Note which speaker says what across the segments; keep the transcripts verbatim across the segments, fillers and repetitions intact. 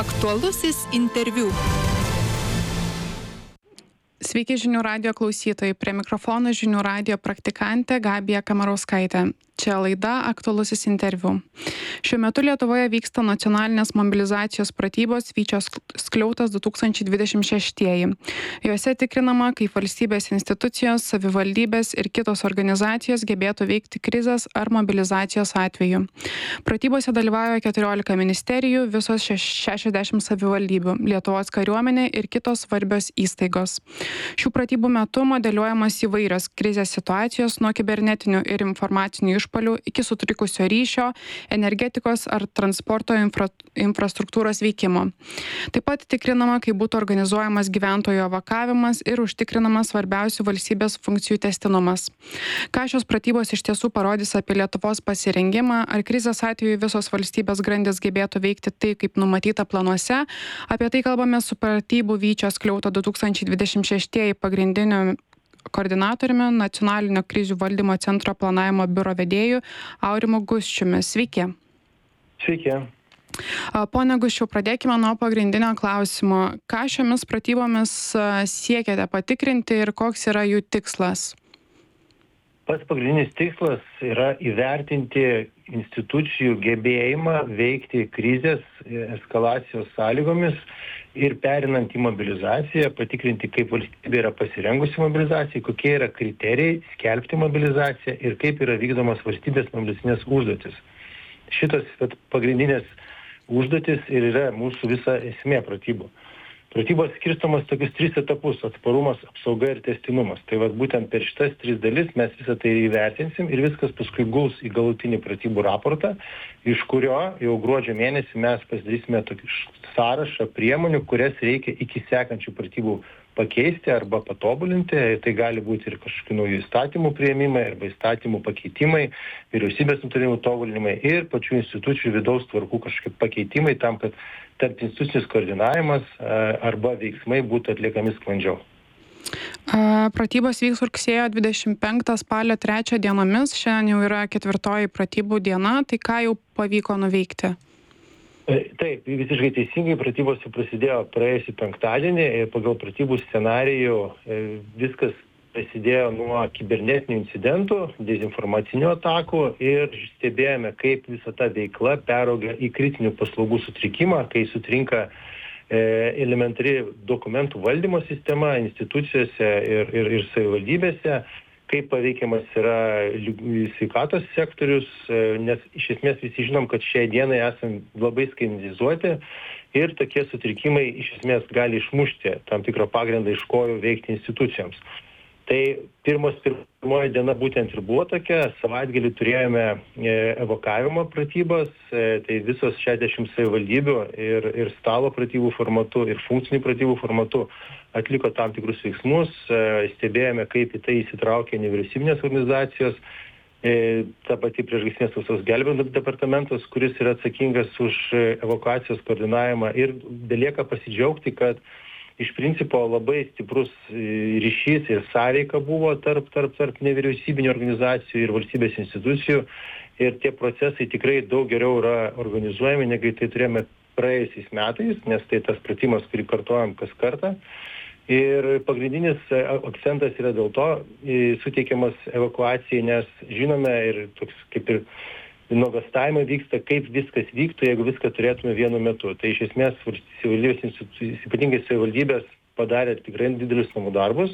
Speaker 1: Aktualusis interviu.
Speaker 2: Sveiki žinių radijo klausytojai, prie mikrofono žinių radijo praktikantė Gabija Kamarauskaitė. Čia laida Aktualusis interviu. Šiuo metu Lietuvoje vyksta nacionalinės mobilizacijos pratybos Vyčio skliautas du tūkstančiai dvidešimt šeštieji. Juose tikrinama, kaip valstybės institucijos, savivaldybės ir kitos organizacijos gebėtų veikti krizės ar mobilizacijos atveju. Pratybose dalyvauja keturiolika ministerijų, visos šešiasdešimt savivaldybių, Lietuvos kariuomenė ir kitos svarbios įstaigos. Šių pratybų metu modeliuojamas įvairios krizės situacijos nuo kibernetinių ir informacinių išpuolių iki sutrikusio ryšio, energetikos ar transporto infra, infrastruktūros veikimo. Taip pat tikrinama, kaip būtų organizuojamas gyventojų evakavimas ir užtikrinamas svarbiausių valstybės funkcijų tęstinumas. Ką šios pratybos iš tiesų parodys apie Lietuvos pasirengimą, ar krizės atveju visos valstybės grandys gebėtų veikti taip, kaip numatyta planuose, apie tai kalbame su pratybų Vyčio skliauto du tūkstančiai dvidešimt šeštieji pagrindiniu koordinatoriumi, Nacionalinio krizių valdymo centro planavimo biuro vedėju Aurimu Guščiumi. Sveiki.
Speaker 3: Sveiki.
Speaker 2: Pone Guščiau, pradėkime nuo pagrindinio klausimo. Ką šiomis pratybomis siekiate patikrinti ir koks yra jų tikslas?
Speaker 3: Pats pagrindinis tikslas yra įvertinti institucijų gebėjimą veikti krizės eskalacijos sąlygomis ir perinant į mobilizaciją, patikrinti, kaip valstybė yra pasirengusi mobilizacijai, kokie yra kriterijai skelbti mobilizaciją ir kaip yra vykdomos valstybės mobilizacinės užduotis. Šitos pagrindinės užduotis ir yra mūsų visa esmė pratybų. Pratybos skirstomos tokius tris etapus - atsparumas, apsauga ir tęstinumas. Tai vat būtent per šitas tris dalis mes visą tai įvertinsim ir viskas paskui guls į galutinį pratybų raportą, iš kurio jau gruodžio mėnesį mes pasidarysime tokį sąrašą priemonių, kurias reikia iki sekančių pratybų pakeisti arba patobulinti. Tai gali būti ir kažkokių naujų įstatymų priėmimai arba įstatymų pakeitimai, vyriausybės nutarimų tobulinimai ir pačių institucijų vidaus tvarkų kažkokie pakeitimai tam, kad tarp institucinis koordinavimas arba veiksmai būtų atliekami sklandžiau.
Speaker 2: Pratybos vyks rugsėjo dvidešimt penktą spalio trečią dienomis, šiandien jau yra ketvirtoji pratybų diena, tai ką jau pavyko nuveikti?
Speaker 3: Taip, visiškai teisingai, pratybos jau prasidėjo praėjusį penktadienį ir pagal pratybų scenarijų viskas prasidėjo nuo kibernetinių incidentų, dezinformacinių atakų ir stebėjome, kaip visa ta veikla perauga į kritinių paslaugų sutrikimą, kai sutrinka e, elementari dokumentų valdymo sistema institucijose ir, ir, ir savivaldybėse, kaip paveikiamas yra sveikatos sektorius, nes iš esmės visi žinom, kad šiai dienai esame labai skaitmenizuoti ir tokie sutrikimai iš esmės gali išmušti tam tikrą pagrindą iš kojų veikti institucijoms. Tai pirmos pirmoji diena būtent ir buvo tokia, savaitgalį turėjome evakavimo pratybas, tai visos šešiasdešimt savivaldybių ir, ir stalo pratybų formatu, ir funkcinių pratybų formatu atliko tam tikrus veiksmus, stebėjome, kaip į tai įsitraukė nevyriausybinės organizacijos, ta pati priešgaisrinės sausros gelbėjimo departamentas, kuris yra atsakingas už evakuacijos koordinavimą ir belieka pasidžiaugti, kad iš principo labai stiprus ryšys ir sąveika buvo tarp, tarp, tarp nevyriausybinių organizacijų ir valstybės institucijų ir tie procesai tikrai daug geriau yra organizuojami, negu tai turėjome praėjusiais metais, nes tai tas pratimas, kurį kartuojam kas kartą. Ir pagrindinis akcentas yra dėl to suteikiamas evakuacijai, nes žinome ir toks kaip ir nuogąstavimai vyksta, kaip viskas vyktų, jeigu viską turėtume vienu metu. Tai iš esmės savivaldybės institucijos, ypatingai savivaldybės, padarė tikrai didelius namų darbus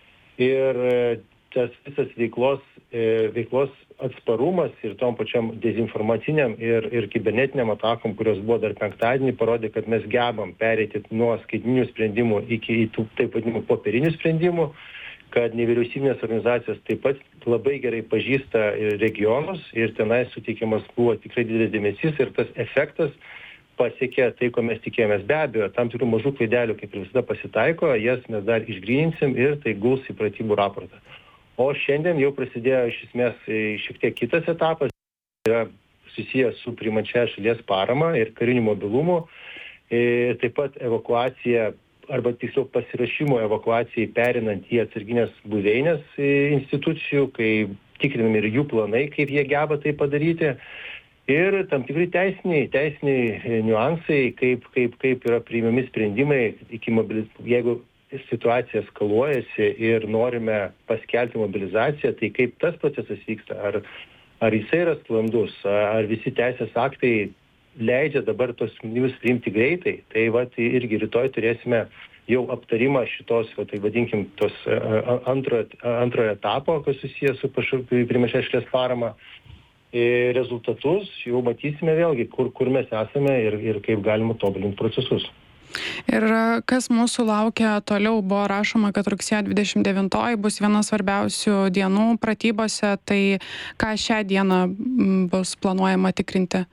Speaker 3: ir tas visas veiklos, veiklos atsparumas ir tom pačiam dezinformaciniam ir, ir kibernetiniam atakom, kurios buvo dar penktadienį, parodė, kad mes gebam pereiti nuo skaitmeninių sprendimų iki tų taip vadinamų popierinių sprendimų, kad nevyriausybinės organizacijos taip pat labai gerai pažįsta regionus ir tenai suteikiamas buvo tikrai didelis dėmesys ir tas efektas pasiekė tai, ko mes tikėjomės. Be abejo, tam tikrų mažų klaidelių, kaip ir visada pasitaiko, jas mes dar išgryninsim ir tai guls į pratybų raportą. O šiandien jau prasidėjo iš esmės šiek tiek kitas etapas, yra susijęs su priimančia šalies parama ir kariniu mobilumu, ir taip pat evakuacija arba tiksliau pasirašymo evakuacijai perinant į atsarginės buveinės institucijų, kai tikrinami ir jų planai, kaip jie geba tai padaryti. ir tam tikri teisiniai, teisiniai niuansai, kaip, kaip, kaip yra priimami sprendimai, iki mobiliz... jeigu situacija eskaluojasi ir norime paskelbti mobilizaciją, tai kaip tas procesas vyksta, ar, ar jisai yra sklandus, ar visi teisės aktai leidžia dabar tos sprendimus priimti greitai, tai va, tai irgi rytoj turėsime jau aptarimą šitos, va, tai vadinkim, tos antrojo, antrojo etapo, kas susijęs su priėmimo šalies parama. Ir rezultatus jau matysime vėlgi, kur, kur mes esame ir, ir kaip galima tobulinti procesus.
Speaker 2: Ir kas mūsų laukia toliau, buvo rašoma, kad rugsėjo dvidešimt devintoji bus viena svarbiausių dienų pratybose, tai ką šią dieną bus planuojama tikrinti?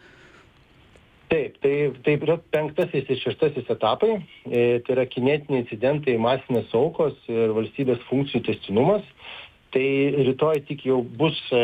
Speaker 3: Taip, tai, taip yra penktasis ir šeštasis etapai, e, tai yra kinetiniai incidentai, masinės aukos ir valstybės funkcijų tęstinumas. Tai rytoj tik jau bus e,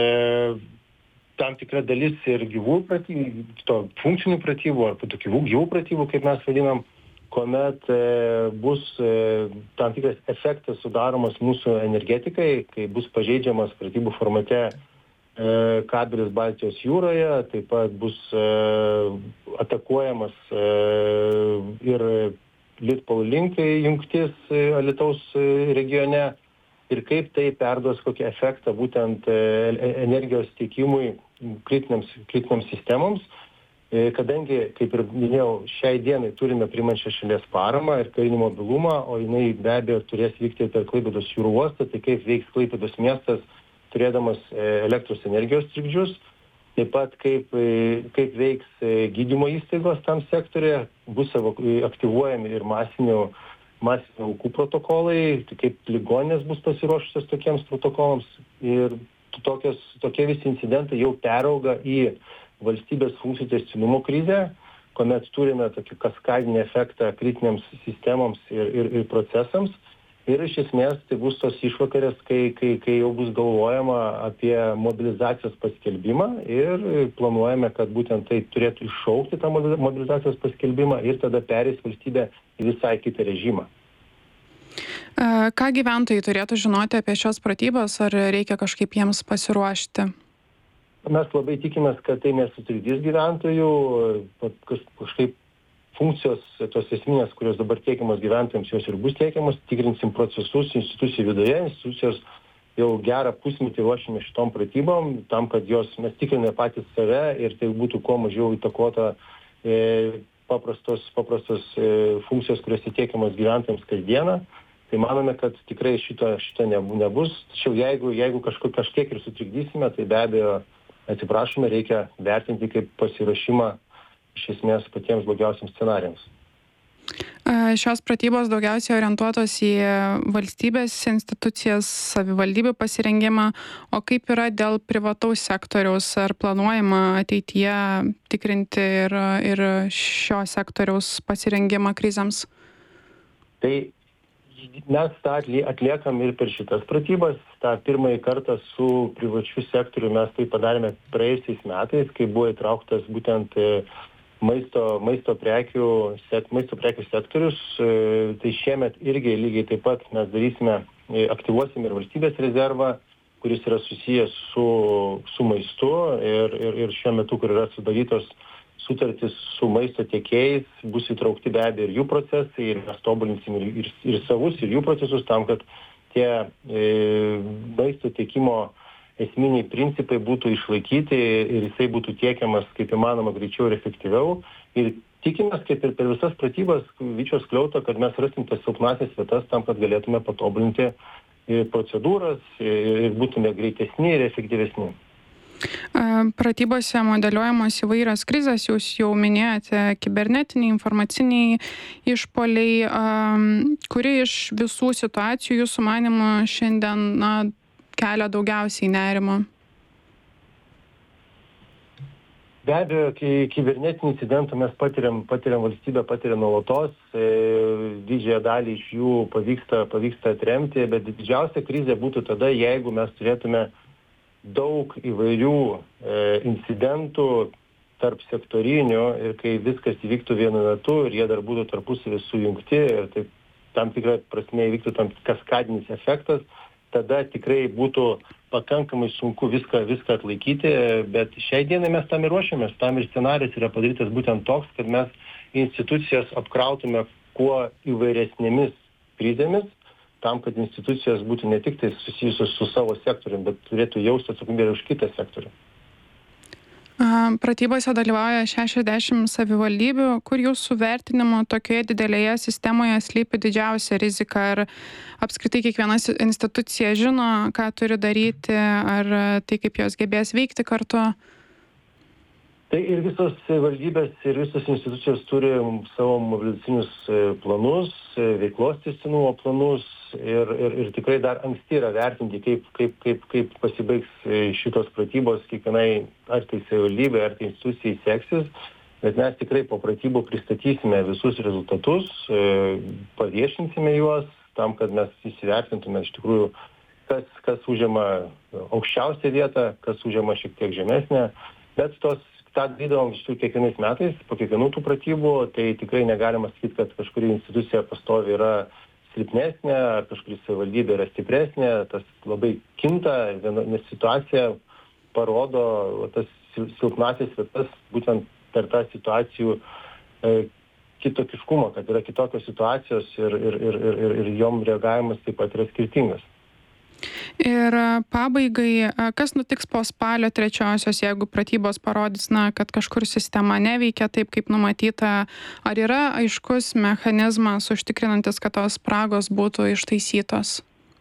Speaker 3: tam tikra dalis ir gyvų pratybų, to funkcinių pratybų ar tokių gyvų pratybų, kaip mes vadinam, kuomet e, bus e, tam tikras efektas sudaromas mūsų energetikai, kai bus pažeidžiamas pratybų formate e, kabelis Baltijos jūroje, taip pat bus e, atakuojamas e, ir Litpol link jungtis e, Alytaus regione ir kaip tai perduos kokį efektą būtent e, energijos tiekimui kritiniams, kritiniams sistemoms. Kadangi, kaip ir minėjau, šiai dienai turime priimančią šalies paramą ir karinį mobilumą, o jinai be abejo turės vykti per Klaipėdos jūrų uostą, tai kaip veiks Klaipėdos miestas turėdamas elektros energijos trikdžius, taip pat kaip, kaip veiks gydymo įstaigos tam sektorėje, bus aktyvuojami ir masinių, masinių aukų protokolai, tai kaip ligoninės bus pasiruošusios tokiems protokolams ir tokios, tokie visi incidentai jau perauga į valstybės funkcijų tęstinumo krizę, kuomet turime tokį kaskadinį efektą kritiniams sistemoms ir, ir, ir procesams. Ir iš esmės tai bus tos išvakarės, kai, kai, kai jau bus galvojama apie mobilizacijos paskelbimą ir planuojame, kad būtent tai turėtų iššaukti tą mobilizacijos paskelbimą ir tada perės valstybė į visai kitą režimą.
Speaker 2: Ką gyventojai turėtų žinoti apie šios pratybas, ar reikia kažkaip jiems pasiruošti?
Speaker 3: Mes labai tikimės, kad tai nesutrikdys gyventojų, kažkaip funkcijos, tos esminės, kurios dabar tiekiamos gyventojams, jos ir bus tiekiamos, tikrinsim procesus institucijų viduje, institucijos jau gerą pusmetį ruošime šitom pratybom, tam, kad jos mes tikriname patys save ir tai būtų kuo mažiau įtakota e, paprastos, paprastos e, funkcijos, kurios tiekiamos gyventojams kasdieną. Tai manome, kad tikrai šito, šito nebus, tačiau jeigu, jeigu kažko, kažkiek ir sutrikdysime, tai be abejo atsiprašome, reikia vertinti kaip pasiruošimą iš esmės patiems blogiausiams scenarijams.
Speaker 2: Šios pratybos daugiausiai orientuotos į valstybės institucijas, savivaldybių pasirengimą, o kaip yra dėl privataus sektoriaus, ar planuojama ateityje tikrinti ir, ir šio sektoriaus pasirengimą krizėms? Tai
Speaker 3: mes tą atliekam ir per šitas pratybas. tą pirmąjį kartą su privačiu sektoriu mes tai padarėme praėjusiais metais, kai buvo įtrauktas būtent maisto, maisto, prekių, maisto prekių sektorius. Tai šiemet irgi lygiai taip pat mes darysime, aktyvuosime ir valstybės rezervą, kuris yra susijęs su, su maistu ir, ir, ir šiuo metu, kur yra sudarytos sutartis su maisto tiekėjais, bus įtraukti be abejo ir jų procesai ir mes tobulinsim ir, ir, ir savus, ir jų procesus tam, kad tie e, maisto tiekimo esminiai principai būtų išlaikyti ir jisai būtų tiekiamas kaip įmanoma greičiau ir efektyviau. Ir tikimės, kaip ir per visas pratybas Vyčio skliauto, kad mes rasim tas silpnasias vietas tam, kad galėtume patobulinti procedūras ir būtume greitesni ir efektyvesni.
Speaker 2: Pratybose modeliuojamos įvairios krizės, jūs jau minėjote kibernetiniai, informaciniai išpoliai, kuri iš visų situacijų jūsų manymu šiandien na, kelia daugiausiai nerimo?
Speaker 3: Be abejo, kibernetinį incidentą mes patiriam, patiriam valstybę, patiriam nuolatos, didžiąją dalį iš jų pavyksta, pavyksta atremti, bet didžiausia krizė būtų tada, jeigu mes turėtume daug įvairių e, incidentų tarp sektorinių ir kai viskas įvyktų vienu metu ir jie dar būtų tarpusavį sujungti ir taip tam tikra prasme įvyktų tam kaskadinis efektas, tada tikrai būtų pakankamai sunku viską, viską atlaikyti, bet šiai dienai mes tam ir ruošiamės, tam ir scenarijus yra padarytas būtent toks, kad mes institucijas apkrautume kuo įvairesnėmis krizėmis, tam, kad institucijos būtų ne tik tai susijusios su savo sektoriumi, bet turėtų jausti atsakomybę už kitą sektorių.
Speaker 2: Pratybose dalyvauja šešiasdešimt savivaldybių, kur jūsų vertinimu tokioje didelėje sistemoje slypi didžiausia rizika, ar apskritai kiekviena institucija žino, ką turi daryti, ar tai kaip jos gebės veikti kartu?
Speaker 3: Tai ir visos valdybės ir visos institucijos turi savo mobilizacinius planus, veiklos tęstinumo planus ir, ir, ir tikrai dar anksti yra vertinti, kaip, kaip, kaip, kaip pasibaigs šitos pratybos kiekvienai ar tai savivaldybė, ar tai institucijai seksis, bet mes tikrai po pratybų pristatysime visus rezultatus, paviešinsime juos tam, kad mes įsivertintume iš tikrųjų, kas, kas užima aukščiausią vietą, kas užima šiek tiek žemesnę, bet tos tą darydavom iš tikrųjų kiekvienais metais, po kiekvienų tų pratybų, tai tikrai negalima sakyti, kad kažkuri institucija pastovi yra silpnesnė, ar kažkuri savivaldybė yra stipresnė, tas labai kinta, nes situacija parodo tas silpnasias vietas būtent per tą situacijų e, kitokiškumą, kad yra kitokios situacijos ir, ir, ir, ir, ir jom reagavimas taip pat yra skirtingas.
Speaker 2: Ir pabaigai, kas nutiks po spalio trečiosios, jeigu pratybos parodys, na, kad kažkur sistema neveikia taip, kaip numatyta, ar yra aiškus mechanizmas užtikrinantis, kad tos spragos būtų ištaisytos?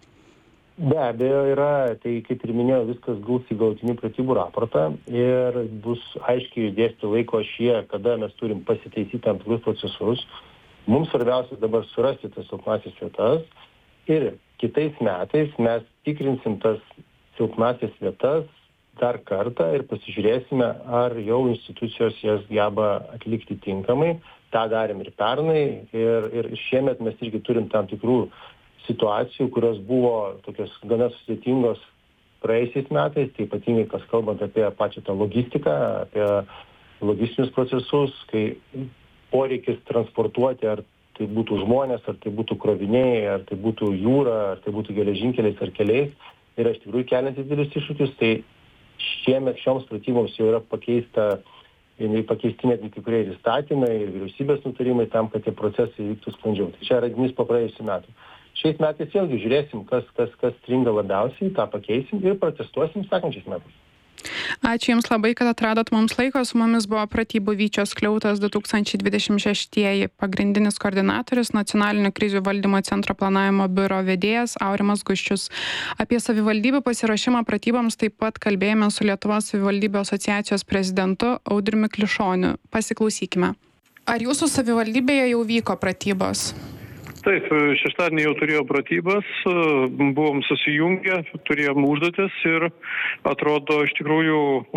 Speaker 3: Be abejo yra, tai kaip ir minėjau, viskas guls į galutinį pratybų raportą ir bus aiškiai išdėstyti laiko šie, kada mes turim pasitaisyti tam tikrus procesus. Mums svarbiausia dabar surasti tas silpnasias vietas ir kitais metais mes tikrinsim tas silpnasias vietas dar kartą ir pasižiūrėsime, ar jau institucijos jas geba atlikti tinkamai. Ta darėm ir pernai ir, ir šiemet mes irgi turim tam tikrų situacijų, kurios buvo tokios gana sudėtingos praėjusiais metais, tai ypatingai kas kalbant apie pačią tą logistiką, apie logistinius procesus, kai poreikis transportuoti ar tai būtų žmonės, ar tai būtų kroviniai, ar tai būtų jūra, ar tai būtų geležinkeliais ar keliais, yra iš tikrųjų keliantis didelius iššūkius, tai šiemet šioms pratyboms jau yra pakeista, pakeisti netgi kai kurie ir įstatymai, ir vyriausybės nutarimai tam, kad tie procesai vyktų sklandžiau. Tai čia radinys po praėjusių metų. Šiais metais vėlgi žiūrėsim, kas, kas, kas stringa labiausiai, tą pakeisim ir protestuosim sekančiais metais.
Speaker 2: Ačiū Jums labai, kad atradot mums laiko. Su mumis buvo pratybų Vyčio skliautas du tūkstančiai dvidešimt šeštieji pagrindinis koordinatorius, Nacionalinio krizių valdymo centro planavimo biuro vedėjas Aurimas Guščius. Apie savivaldybių pasiruošimą pratyboms taip pat kalbėjome su Lietuvos savivaldybių asociacijos prezidentu Audriumi Klišoniu. Pasiklausykime. Ar jūsų savivaldybėje jau vyko pratybos?
Speaker 4: Taip, šeštadienį jau turėjau pratybas, buvom susijungę, turėjom užduotis ir atrodo iš tikrųjų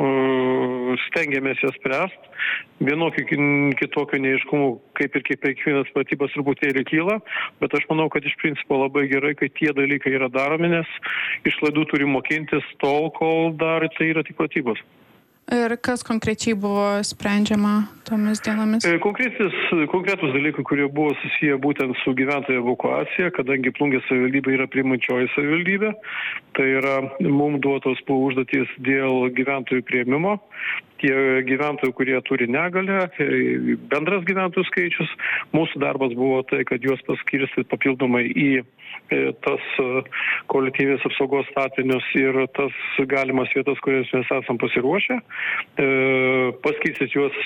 Speaker 4: stengiamės jas spręst. Vienokių kitokių neaiškumų, kaip ir kaip kiekvienas pratybas truputėlį kyla, bet aš manau, kad iš principo labai gerai, kai tie dalykai yra daromi, nes išlaidų turi mokintis tol, kol dar tai yra tik pratybos.
Speaker 2: Ir kas konkrečiai buvo sprendžiama tomis dienomis?
Speaker 4: Konkretus, konkretus dalykai, kurie buvo susiję būtent su gyventojų evakuacija, kadangi Plungės savivaldybė yra priimančioji savivaldybė, tai yra mums duotos buvo užduotys dėl gyventojų priėmimo. Tie gyventojų, kurie turi negalią, bendras gyventojų skaičius, mūsų darbas buvo tai, kad juos paskirstyti papildomai į tas kolektyvinės apsaugos statinius ir tas galimas vietas, kurias mes esam pasiruošę, paskirstyti juos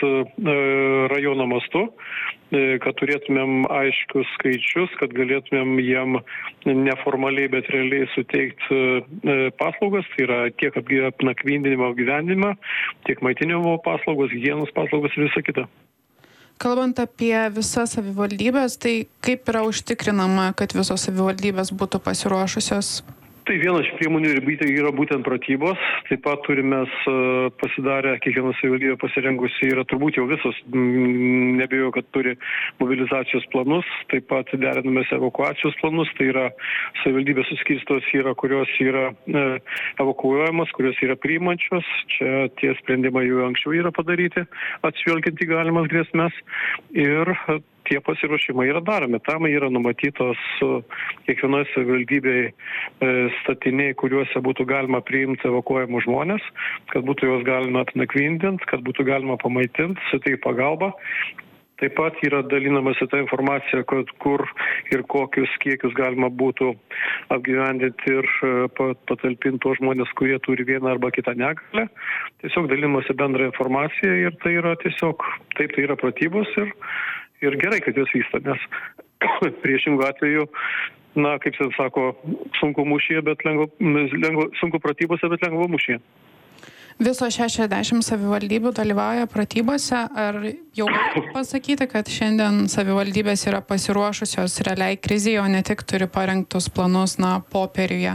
Speaker 4: rajono mastu, kad turėtumėm aiškius skaičius, kad galėtumėm jiem neformaliai, bet realiai suteikti paslaugas, tai yra tiek apnakvindinimo apgyvendinimą, tiek maitinimo paslaugos, higienos paslaugos ir visa kita.
Speaker 2: Kalbant apie visas savivaldybės, tai kaip yra užtikrinama, kad visos savivaldybės būtų pasiruošusios?
Speaker 4: Tai vienas iš priemonių yra būtent pratybos. Taip pat turime pasidarę, kiekviena savivaldybė pasirengusi yra turbūt jau visos, nebejoju, kad turi mobilizacijos planus, taip pat derinamės evakuacijos planus, tai yra savivaldybės suskirstos yra, kurios yra evakuojamos, kurios yra priimančios. Čia tie sprendimai jau anksčiau yra padaryti, atsižvelgiant į galimas grėsmes. Ir tie pasiruošimai yra daromi. Tam yra numatytos kiekvienoje savivaldybėje statiniai, kuriuose būtų galima priimti evakuojamus žmonės, kad būtų juos galima apnakvindinti, kad būtų galima pamaitinti, suteikti pagalbą. Taip pat yra dalinamasi ta informacija, kad kur ir kokius kiekius galima būtų apgyvendinti ir patalpinti tos žmonės, kurie turi vieną arba kitą negalią. Tiesiog dalinamasi bendrą informaciją ir tai yra tiesiog, taip tai yra pratybos ir, ir gerai, kad jos vyksta, nes priešingų atveju, na, kaip sen sako, sunku mūšyje, bet lengva, lengva, sunku pratybose, bet lengva mūšyje.
Speaker 2: Visos šešiasdešimt savivaldybių dalyvauja pratybose. Ar jau galite pasakyti, kad šiandien savivaldybės yra pasiruošusios realiai krizei, o ne tik turi parengtus planus, na, popieriuje?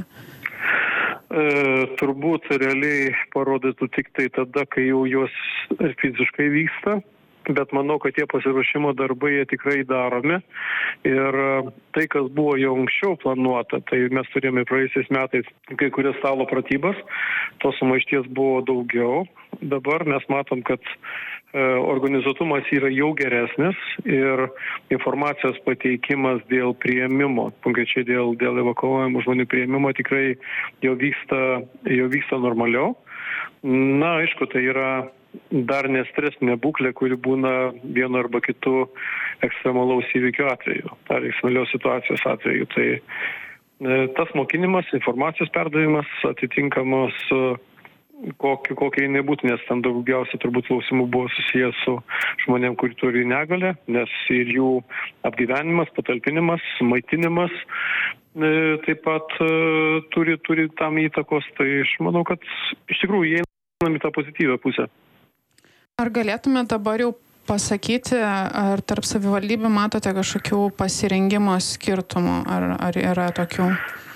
Speaker 4: E, turbūt realiai parodytų tik tai tada, kai jau jos fiziškai vyksta. Bet manau, kad tie pasiruošimo darbai jie tikrai daromi. Ir tai, kas buvo jau anksčiau planuota, tai mes turėjome praėjusiais metais kai kurias stalo pratybas, tos sumaišties buvo daugiau. Dabar mes matom, kad e, organizuotumas yra jau geresnis ir informacijos pateikimas dėl priėmimo, konkrečiai dėl, dėl evakuojamų žmonių priėmimo tikrai jau vyksta, jau vyksta normaliau. Na, aišku, tai yra dar nestresinė būklė, kuri būna vienu arba kitu ekstremalaus įvykio atveju, ar ekstremalios situacijos atveju. Tai e, tas mokinimas, informacijos perdavimas atitinkamos, kokį, kokį jinai būtų, nes ten daugiausia turbūt klausimų buvo susijęs su žmonėm, kurie turi negalią, nes ir jų apgyvenimas, patalpinimas, maitinimas e, taip pat e, turi, turi tam įtakos. Tai aš manau, kad iš tikrųjų įeinam į tą pozityvę pusę.
Speaker 2: Ar galėtume dabar jau pasakyti, ar tarp savivaldybių matote kažkokių pasirengimo skirtumų, ar, ar yra tokių?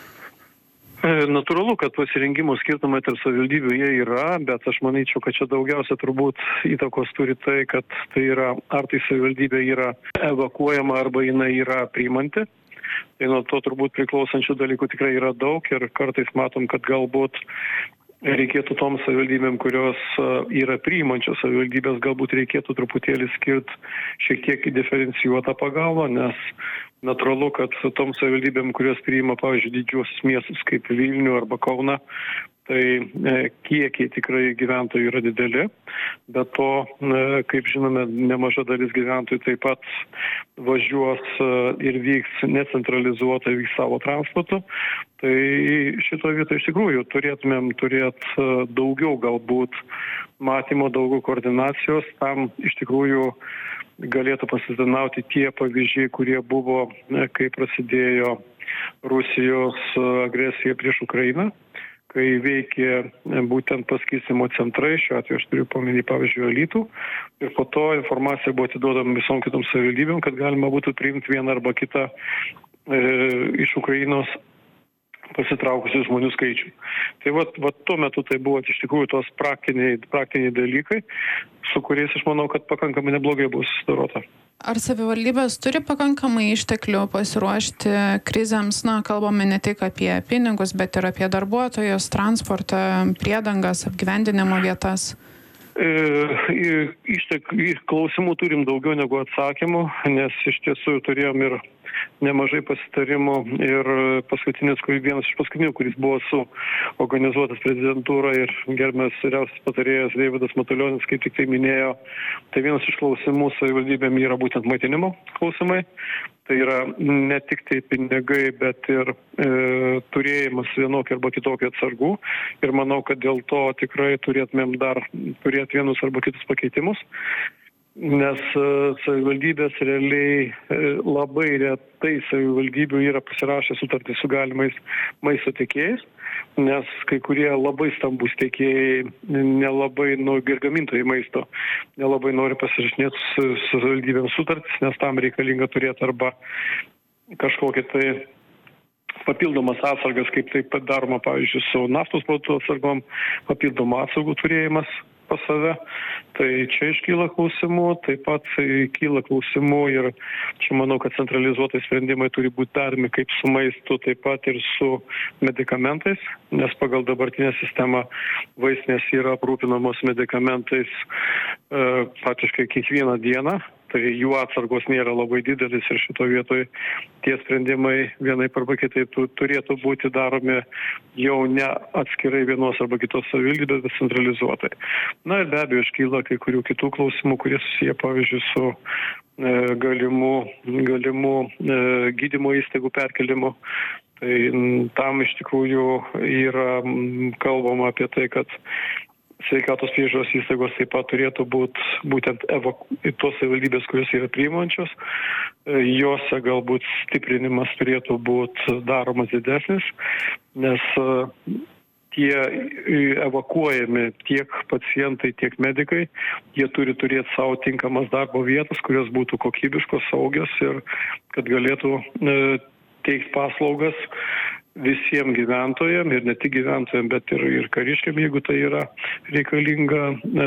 Speaker 4: Natūralu, kad pasirengimo skirtumai tarp savivaldybių jie yra, bet aš manyčiau, kad čia daugiausia turbūt įtakos turi tai, kad tai yra, ar tai savivaldybė yra evakuojama, arba jinai yra priimanti. Tai nuo to turbūt priklausančių dalykų tikrai yra daug ir kartais matom, kad galbūt reikėtų toms savivaldybėm, kurios yra priimančios savivaldybės, galbūt reikėtų truputėlį skirti šiek tiek diferencijuotą pagalbą, nes natūralu, kad toms savivaldybėm, kurios priima, pavyzdžiui, didžiuosius miestus kaip Vilnių arba Kauną, tai kiekiai tikrai gyventojų yra dideli, bet to, kaip žinome, nemaža dalis gyventojų taip pat važiuos ir vyks necentralizuotai, vyks savo transportu. Tai šito vietoj iš tikrųjų turėtumėm turėti daugiau galbūt matymo, daugiau koordinacijos, tam iš tikrųjų galėtų pasitarnauti tie pavyzdžiai, kurie buvo, kai prasidėjo Rusijos agresija prieš Ukrainą, kai veikė būtent paskirstymo centrai, šiuo atveju aš turiu paminį pavyzdžiui Alytų, ir po to informacija buvo atiduodama visom kitom savivaldybėm, kad galima būtų priimti vieną arba kitą e, iš Ukrainos pasitraukusių žmonių skaičių. Tai vat, vat tuo metu tai buvo iš tikrųjų tos praktiniai, praktiniai dalykai, su kuriais aš manau, kad pakankamai neblogai bus susidorota.
Speaker 2: Ar savivaldybės turi pakankamai išteklių pasiruošti krizėms? Na, kalbame ne tik apie pinigus, bet ir apie darbuotojus, transportą, priedangas, apgyvendinimo vietas.
Speaker 4: E, ištek, klausimų turim daugiau negu atsakymų, nes iš tiesų turėjom ir nemažai pasitarimų ir paskutinis, vienas iš paskutinių, kuris buvo su organizuotas prezidentūra ir gerbiamas vyriausias patarėjas Deividas Matulionis, kaip tik tai minėjo, tai vienas iš klausimų savivaldybėm yra būtent maitinimo klausimai. Tai yra ne tik tai pinigai, bet ir e, turėjimas vienokio arba kitokio atsargų. Ir manau, kad dėl to tikrai turėtumėm dar turėti vienus arba kitus pakeitimus. Nes savivaldybės realiai labai retai savivaldybių yra pasirašę sutartį su galimais maisto tiekėjais, nes kai kurie labai stambus tiekėjai nelabai, nu, ir gamintojai maisto nelabai nori pasirašinėti su savivaldybėms sutartis, nes tam reikalinga turėti arba kažkokią tai papildomas atsargas, kaip taip pat daroma, pavyzdžiui, su naftos produktų atsargom, papildomų atsargų turėjimas pas save. Tai čia iškyla klausimų, taip pat kyla klausimų ir čia manau, kad centralizuotai sprendimai turi būti daromi kaip su maistu, taip pat ir su medikamentais, nes pagal dabartinę sistemą vaistinės yra aprūpinamos medikamentais e, praktiškai kiekvieną dieną tai jų atsargos nėra labai didelis ir šito vietoj tie sprendimai vienaip arba kitaip turėtų būti daromi jau ne atskirai vienos arba kitos savivaldybės, bet centralizuotai. Na ir be abejo iškyla kai kurių kitų klausimų, kurie susiję pavyzdžiui su e, galimų, galimų e, gydymo įstaigų perkelimu. Tai tam iš tikrųjų yra kalbama apie tai, kad sveikatos priežiūros įstaigos taip pat turėtų būti būtent evaku... tos savivaldybės, kurios yra priimančios. Jose galbūt stiprinimas turėtų būti daromas didesnis, nes tie evakuojami tiek pacientai, tiek medikai, jie turi turėti savo tinkamas darbo vietas, kurios būtų kokybiškos, saugios ir kad galėtų teikti paslaugas visiems gyventojams ir ne tik gyventojams, bet ir, ir kariškiam, jeigu tai yra reikalinga e,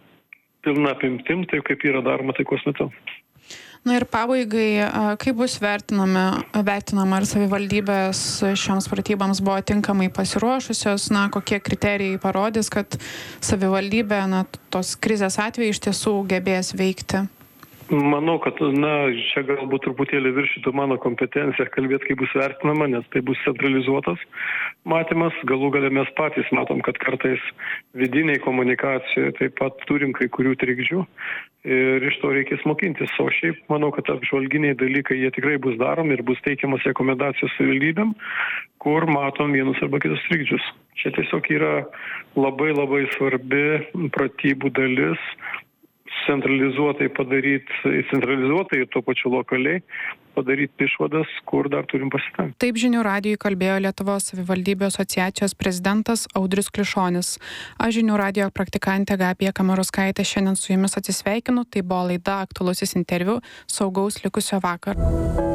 Speaker 4: pilna apimtim, taip kaip yra daroma taikos metu.
Speaker 2: Na ir pabaigai, kaip bus vertinama, vertinama ar savivaldybės šioms pratyboms buvo tinkamai pasiruošusios, na, kokie kriterijai parodys, kad savivaldybė, na, tos krizės atveju iš tiesų gebės veikti?
Speaker 4: Manau, kad, na, čia galbūt truputėlį viršytų mano kompetenciją kalbėti, kaip bus vertinama, nes tai bus centralizuotas matymas. Galų gale mes patys matom, kad kartais vidiniai komunikacijoje taip pat turim kai kurių trikdžių ir iš to reikės mokintis. O šiaip manau, kad apžvalginiai dalykai jie tikrai bus daromi ir bus teikiamas rekomendacijos savivaldybėm, kur matom vienus arba kitus trikdžius. Čia tiesiog yra labai labai svarbi pratybų dalis, centralizuotai padaryti, centralizuotai ir tuo pačiu lokaliai padaryti išvadas, kur dar turim pasitengti.
Speaker 2: Taip žinių radijui kalbėjo Lietuvos savivaldybių asociacijos prezidentas Audrius Klišonis. Aš žinių radijo praktikantė Gabija Kamarauskaitė šiandien su jumis atsisveikinu. Tai buvo laida Aktualusis interviu. Saugaus likusio vakaro.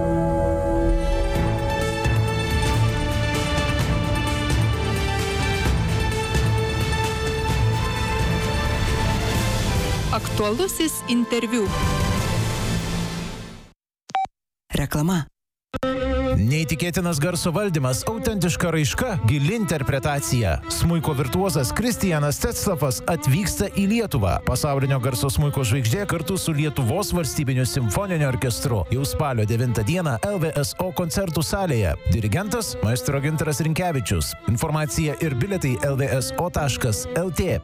Speaker 1: Aktualusis interviu.
Speaker 5: Reklama.
Speaker 6: Neįtikėtinas garso valdymas, autentiška raiška, gili interpretacija. Smuiko virtuozas Kristijanas Tetslavas atvyksta į Lietuvą. Pasaulinio garso smuiko žvaigždė kartu su Lietuvos valstybiniu simfoniniu orkestru. Jau spalio devintą dieną L V S O koncertų salėje. Dirigentas maestro Gintaras Rinkevičius. Informacija ir bilietai L V S O taškas L T.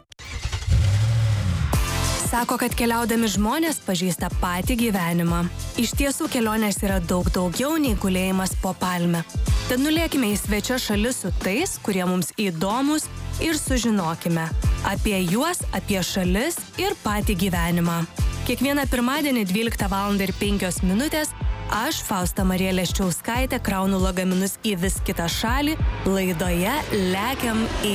Speaker 5: Sako, kad keliaudami žmonės pažįsta patį gyvenimą. Iš tiesų kelionės yra daug daugiau nei gulėjimas po palme. Tad nulėkime į svečias šalis su tais, kurie mums įdomus ir sužinokime apie juos, apie šalis ir patį gyvenimą. Kiekvieną pirmadienį dvyliktą valandą ir penkios minutės aš, Fausta Marija Leščiauskaitė, kraunu lagaminus į vis kitą šalį laidoje Lekiam į.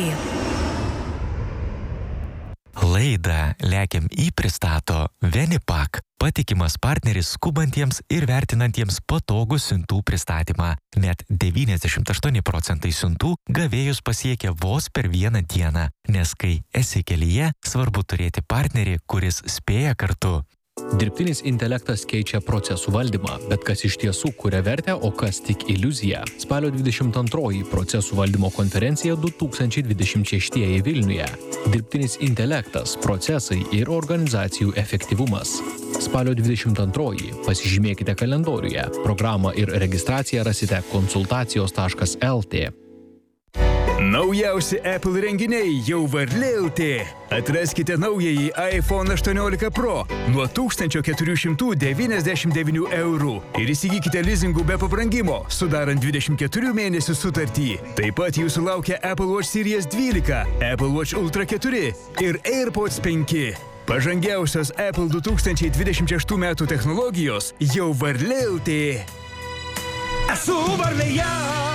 Speaker 7: Laidą Lekiam į pristato Venipak, patikimas partneris skubantiems ir vertinantiems patogų siuntų pristatymą. Net devyniasdešimt aštuoni procentai siuntų gavėjus pasiekia vos per vieną dieną, nes kai esi kelyje, svarbu turėti partnerį, kuris spėja kartu.
Speaker 8: Dirbtinis intelektas keičia procesų valdymą, bet kas iš tiesų kuria vertę, o kas tik iliuzija. Spalio dvidešimt antroji procesų valdymo konferencija du tūkstančiai dvidešimt šeštieji Vilniuje. Dirbtinis intelektas, procesai ir organizacijų efektyvumas. Spalio dvidešimt antroji pasižymėkite kalendoriuje. Programą ir registraciją rasite konsultacijos taškas L T.
Speaker 9: Naujausi Apple renginiai jau varlė L T. Atraskite naująjį iPhone aštuoniolika Pro nuo tūkstančio keturių šimtų devyniasdešimt devynių eurų ir įsigykite lizingų be pabrangimo, sudarant dvidešimt keturių mėnesių sutartį. Taip pat jūsų laukia Apple Watch Series dvylika, Apple Watch Ultra keturi ir AirPods penki. Pažangiausios Apple du tūkstančiai dvidešimt šeštų metų technologijos jau varlė L T. Esu varlėje!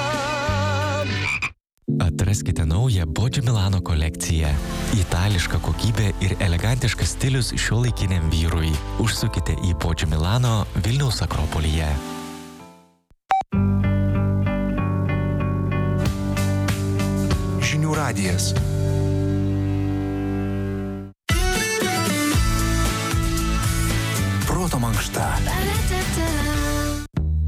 Speaker 7: Atraskite naują Bodžio Milano kolekciją. Itališka kokybė ir elegantiškas stilius šiuolaikiniam vyrui. Užsukite į Bodžio Milano Vilniaus Akropolyje.
Speaker 10: Žinių radijas. Proto mankšta.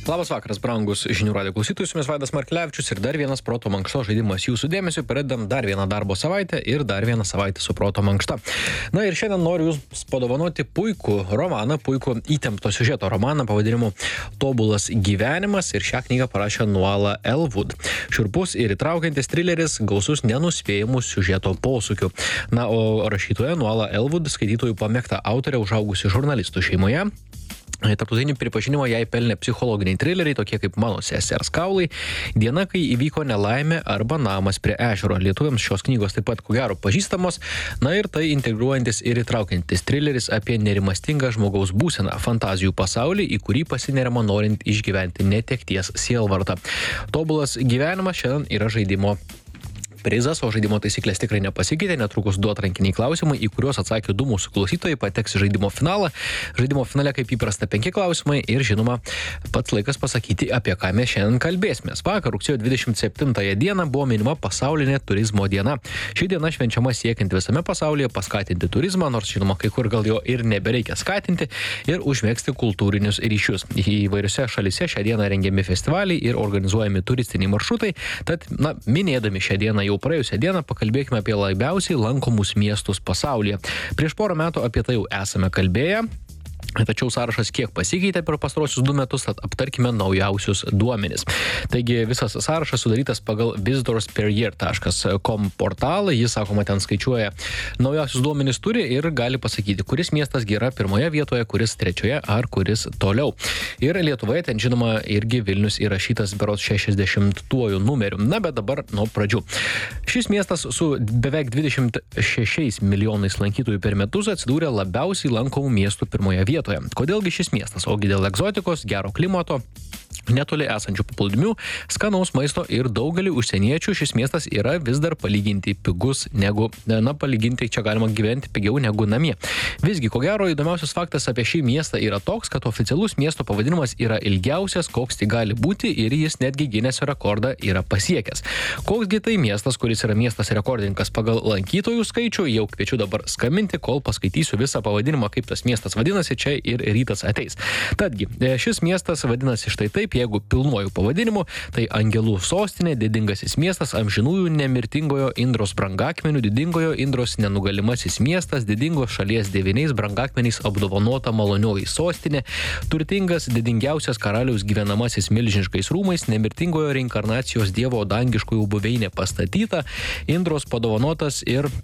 Speaker 8: Labas vakaras, brangus žinių radijo klausytojai, su jumis Vaidas Markelevičius ir dar vienas proto mankšto žaidimas jūsų dėmesio. Pradedam dar vieną darbo savaitę ir dar vieną savaitę su proto mankšta. Na ir šiandien noriu jums padovanoti puikų romaną, puikų įtempto siužeto romaną pavadinimu Tobulas gyvenimas, ir šią knygą parašė Nuala Elwood. Šiurpus ir įtraukiantis trileris, gausus nenuspėjimų siužeto posūkių. Na, o rašytoja Nuala Elwood, skaitytojų pamėgta autorė, užaugusi žurnalistų šeimoje. Tarptautinį pripažinimą jai pelnė psichologiniai trileriai, tokie kaip Mano sesers kaulai, Diena, kai įvyko nelaimė arba Namas prie ežero. Lietuviams šios knygos taip pat ko gero pažįstamos. Na ir tai integruojantis ir įtraukiantis trileris apie nerimastingą žmogaus būseną, fantazijų pasaulį, į kurį pasineriama norint išgyventi netekties sielvartą. Tobulas gyvenimas šiandien yra žaidimo prizas, o žaidimo taisyklės tikrai nepasikeitė. Netrukus du atrankiniai klausimai, į kuriuos atsakė du mūsų klausytojai, pateks į žaidimo finalą. Žaidimo finale, kaip įprasta, penki klausimai ir, žinoma, pats laikas pasakyti, apie ką mes šiandien kalbėsime. Vakar, rugsėjo dvidešimt septintąją dieną, buvo minima pasaulinė turizmo diena. Ši diena švenčiama siekiant visame pasaulyje paskatinti turizmą, nors, žinoma, kai kur gal jo ir nebereikia skatinti, ir užmėgsti kultūrinius ryšius. Įvairiose šalyse šią dieną rengiami festivaliai ir organizuojami turistiniai maršrutai. Tad, na, minėdami šią dieną jau praėjusią dieną, pakalbėkime apie labiausiai lankomus miestus pasaulyje. Prieš porą metų apie tai jau esame kalbėję. Tačiau sąrašas kiek pasikeitė per pastarosius du metus, tad aptarkime naujausius duomenis. Taigi visas sąrašas sudarytas pagal visitors per year taškas com portalą. Jis, sakoma, ten skaičiuoja naujausius duomenis turi ir gali pasakyti, kuris miestas yra pirmoje vietoje, kuris trečioje ar kuris toliau. Ir Lietuvoje ten, žinoma, irgi Vilnius įrašytas berods šešiasdešimtuoju numeriu. Na, bet dabar nuo pradžių. Šis miestas su beveik dvidešimt šešiais milijonais lankytojų per metus atsidūrė labiausiai lankomų miestų pirmoje vietoje. Kodėlgi šis miestas? Ogi dėl egzotikos, gero klimato, netoli esančių paplūdimių, skanaus maisto ir daugelį užsieniečių šis miestas yra vis dar palyginti pigus negu, na, palyginti čia galima gyventi pigiau negu namie. Visgi, ko gero, įdomiausias faktas apie šį miestą yra toks, kad oficialus miesto pavadinimas yra ilgiausias, koks tai gali būti, ir jis netgi Gineso rekordą yra pasiekęs. Koksgi tai miestas, kuris yra miestas rekordininkas pagal lankytojų skaičių, jau kviečiu dabar skambinti, kol paskaitysiu visą pavadinimą, kaip tas miestas vadinasi, čia ir rytas ateis. Tadgi, šis miestas vadinasi štai taip, jeigu pilnuoju pavadinimu, tai Angelų sostinė, didingasis miestas, amžinųjų nemirtingojo Indros brangakmenių, didingojo Indros nenugalimasis miestas, didingos šalies devyniais brangakmeniais apdovanota malonioji sostinė, turtingas, didingiausias karaliaus gyvenamasis milžiniškais rūmais, nemirtingojo reinkarnacijos dievo dangiškųjų buveinė pastatyta, Indros padovanotas ir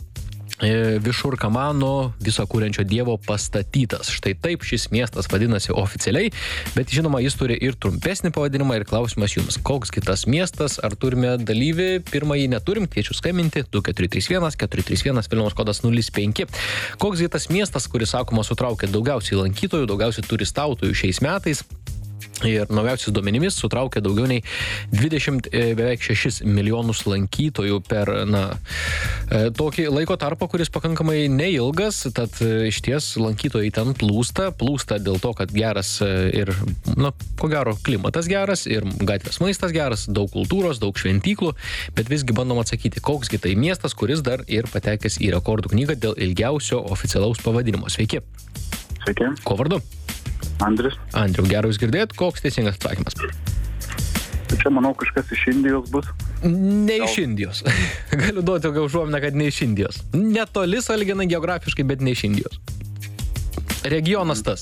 Speaker 8: Višurkamano viso kūrenčio dievo pastatytas. Štai taip šis miestas vadinasi oficialiai, bet žinoma, jis turi ir trumpesnį pavadinimą, ir klausimas jums, koks kitas miestas, ar turime dalyvį, pirmąjį neturim, kviečiu skambinti du keturi trys vienas keturi trys vienas Vilniaus kodas nulis penki. Koks kitas miestas, kuris, sakoma, sutraukia daugiausiai lankytojų, daugiausiai turistautojų šiais metais? Ir naujausiais duomenimis sutraukė daugiau nei dvidešimt beveik šešis milijonus lankytojų per, na, tokį laiko tarpą, kuris pakankamai neilgas, tad išties lankytojai ten plūsta, plūsta dėl to, kad geras ir, na, ko gero, klimatas geras ir gatvės maistas geras, daug kultūros, daug šventyklų, bet visgi bandom atsakyti, koksgi tai miestas, kuris dar ir patekęs į rekordų knygą dėl ilgiausio oficialaus pavadinimo. Sveiki.
Speaker 11: Sveiki.
Speaker 8: Ko vardu?
Speaker 11: Andrius.
Speaker 8: Andriu, gerai jūs girdėt, koks teisingas atsakymas?
Speaker 11: Čia, manau, kažkas iš Indijos bus.
Speaker 8: Ne iš Indijos. Galiu duoti tokią užuominą, kad ne iš Indijos. Netoli sąlyginai geografiškai, bet ne iš Indijos. Regionas tas.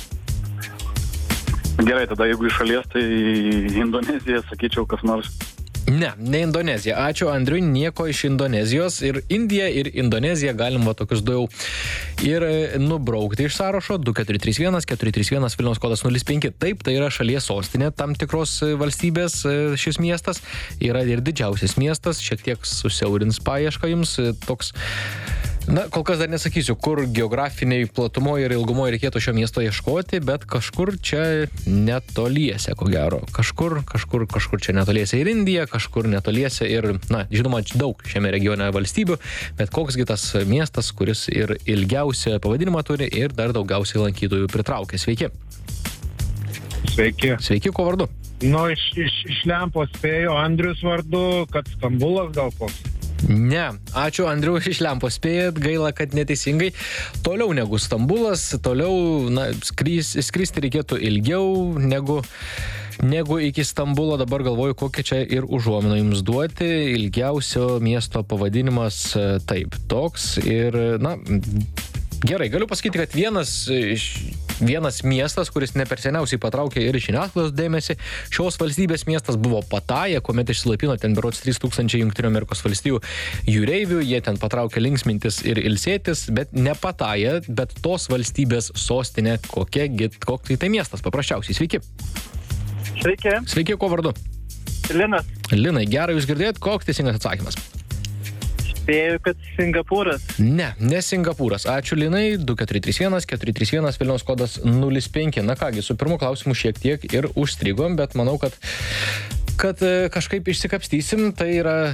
Speaker 11: Gerai, tada jeigu iš šalies, tai Indonezija, sakyčiau, kas nors.
Speaker 8: Ne, ne Indonezija. Ačiū Andriui, nieko iš Indonezijos. Ir Indija, ir Indonezija galim va tokius du jau ir nubraukti iš sąrašo. Du keturi trys vienas keturi trys vienas Vilniaus kodas nulis penki. Taip, tai yra šalies sostinė tam tikros valstybės šis miestas. Yra ir didžiausias miestas, šiek tiek susiaurins paiešką jums. Toks, na, kol kas dar nesakysiu, kur geografiniai platumoje ir ilgumoje reikėtų šio miesto ieškoti, bet kažkur čia netoliese, ko gero. Kažkur, kažkur, kažkur čia netoliese ir Indija, kažkur netoliese ir, na, žinoma, daug šiame regione valstybių, bet koksgi tas miestas, kuris ir ilgiausią pavadinimą turi ir dar daugiausiai lankytojų pritraukia. Sveiki.
Speaker 12: Sveiki.
Speaker 8: Sveiki, ko vardu?
Speaker 12: Nu, iš, iš, iš Lempos spėjo Andrius vardu, kad Stambulas gal koks.
Speaker 8: Ne, ačiū Andriu, iš Lempos spėjat, gaila, kad neteisingai. Toliau negu Stambulas, toliau, na, skris, skristi reikėtų ilgiau negu negu iki Stambulo. Dabar galvoju, kokią čia ir užuominą jums duoti. Ilgiausio miesto pavadinimas taip, toks ir, na, gerai, galiu pasakyti, kad vienas, vienas miestas, kuris ne per seniausiai patraukė ir žiniasklaidos dėmesį, šios valstybės miestas buvo Pataja, kuomet išsilaipino ten berods trys tūkstančiai Jungtinių Amerikos valstijų jūreivių, jie ten patraukė linksmintis ir ilsėtis, bet ne Pataja, bet tos valstybės sostinė, kokia, koks tai miestas, paprasčiausiai. Sveiki.
Speaker 13: Sveiki.
Speaker 8: Sveiki, kuo vardu?
Speaker 13: Linas.
Speaker 8: Linai, gerai jūs girdėjot, koks teisingas atsakymas?
Speaker 13: Spėju, kad Singapūras.
Speaker 8: Ne, ne Singapūras. Ačiū, Linai. du keturi trys vienas keturi trys vienas Vilniaus kodas nulis penki. Na kągi, su pirmu klausimu šiek tiek ir užstrigom, bet manau, kad kad kažkaip išsikapstysim. Tai yra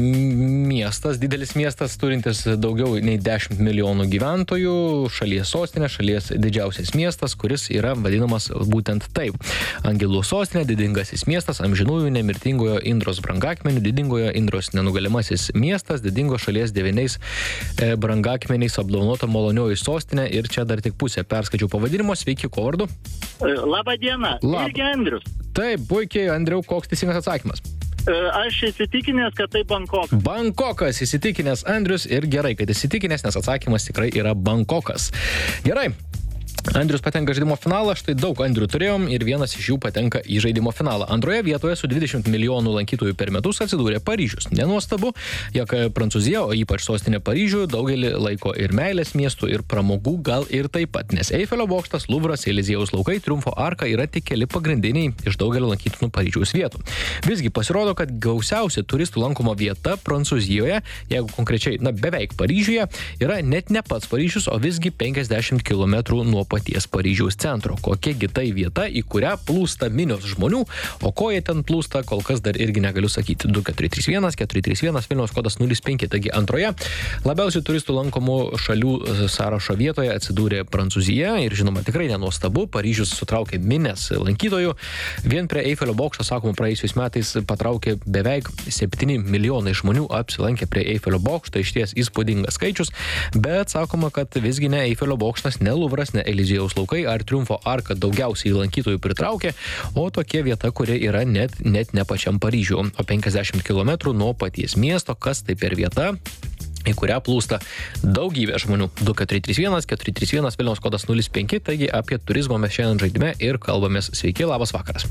Speaker 8: miestas, didelis miestas, turintis daugiau nei dešimt milijonų gyventojų, šalies sostinė, šalies didžiausias miestas, kuris yra vadinamas būtent taip. Angelų sostinė, didingasis miestas, amžinųjų nemirtingojo Indros brangakmenių, didingojo Indros nenugalimasis miestas, didingo šalies devyniais e, brangakmeniais apdovanota malonioji sostinė ir čia dar tik pusę perskaičiau pavadinimo. Sveiki, ko vardu?
Speaker 13: Labą dieną.
Speaker 8: Lab...
Speaker 13: Irgi Andrius.
Speaker 8: Taip, puikiai, Andriau, koks teisingas atsakymas?
Speaker 13: Aš įsitikinęs, kad tai Bankokas.
Speaker 8: Bankokas, įsitikinęs Andrius ir gerai, kad įsitikinęs, nes atsakymas tikrai yra Bankokas. Gerai. Andrius patenka žaidimo finalą, štai daug Andrių turėjom ir vienas iš jų patenka į žaidimo finalą. Antroje vietoje su dvidešimt milijonų lankytojų per metus atsidūrė Paryžius. Nenuostabu, jog Prancūzija, o ypač sostinė Paryžių, daugelį laiko ir meilės miestų, ir pramogų gal ir taip pat, nes Eifelio bokštas, Luvras, Eliziejaus laukai, Triumfo arka yra tik keli pagrindiniai iš daugelio lankytinų Paryžiaus vietų. Visgi pasirodo, kad gausiausia turistų lankoma vieta Prancūzijoje, jeigu konkrečiai, na, beveik Paryžiuje, yra net ne pats Paryžius, o visgi penkiasdešimt kilometrų nuo paties Paryžiaus centro. Kokiagi tai vieta, į kurią plūsta minios žmonių, o ko jie ten plūsta, kol kas dar irgi negaliu sakyti. du keturi trys vienas keturi trys vienas Vilniaus kodas nulis penki. Taigi antroje labiausiai turistų lankomų šalių sąrašo vietoje atsidūrė Prancūzija ir žinoma tikrai nenuostabu, Paryžius sutraukė minias lankytojų. Vien prie Eifelio bokšto, sakoma, praėjusiais metais patraukė beveik septyni milijonai žmonių apsilankė prie Eifelio bokšto, išties įspūdingas skaičius, bet sakoma, kad visgi ne Eifelio bokštas, ne Luvras, ne Eliziejaus laukai ar Triumfo arka daugiausiai lankytojų pritraukė, o tokia vieta, kuri yra net, net ne pačiam Paryžių, o penkiasdešimt kilometrų nuo paties miesto. Kas tai per vieta, į kurią plūsta daugybė žmonių? du keturi trys vienas keturi trys vienas Vilniaus kodas nulis penki. Taigi apie turizmą mes šiandien žaidime ir kalbamės. Sveiki, labas vakaras.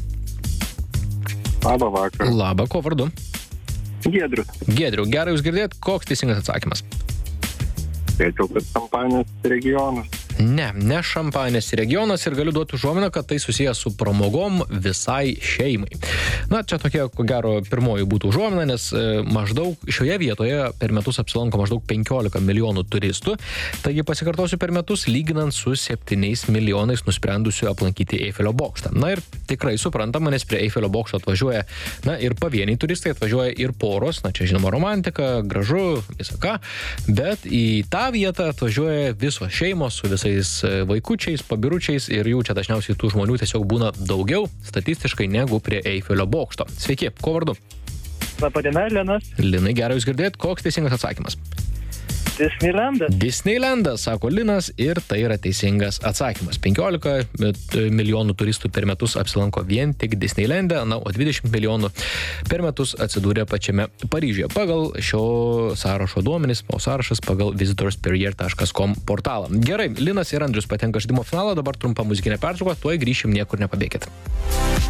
Speaker 11: Labą vakarą.
Speaker 8: Labą, ko vardu?
Speaker 11: Giedrius.
Speaker 8: Giedriu, gerai jūs girdėt, koks teisingas atsakymas?
Speaker 11: Skaičiau, kad Šampanijos regionas.
Speaker 8: Ne, ne Šampanijos regionas ir galiu duoti užuominą, kad tai susijęs su pramogom visai šeimai. Na, čia tokia, ko gero, pirmoji būtų užuomina, nes e, maždaug šioje vietoje per metus apsilanko maždaug penkiolika milijonų turistų, taigi pasikartosiu per metus lyginant su septyniais milijonais nusprendusių aplankyti Eifelio bokštą. Na ir tikrai suprantama, nes prie Eifelio bokšto atvažiuoja, na ir pavieniai turistai, atvažiuoja ir poros, na čia žinoma romantika, gražu, visą ką, bet į tą vietą atvažiuoja visos šeimos su visais vaikučiais, pabiručiais ir jų čia dažniausiai tų žmonių tiesiog būna daugiau statistiškai negu prie Eifelio bokšto. Sveiki, ko vardu?
Speaker 13: Labą dieną, Linas.
Speaker 8: Linai, gerai jūs girdėt, koks teisingas atsakymas?
Speaker 13: Disneylandas.
Speaker 8: Disneylandas, sako Linas, ir tai yra teisingas atsakymas. penkiolika milijonų turistų per metus apsilanko vien tik Disneylande, na, o dvidešimt milijonų per metus atsidūrė pačiame Paryžiuje pagal šio sąrašo duomenis, o sąrašas pagal visitors perrier taškas com portalą. Gerai, Linas ir Andrius patenka žaidimo finalą, dabar trumpa muzikinė pertrauka, tuoj grįšim, niekur nepabėkit.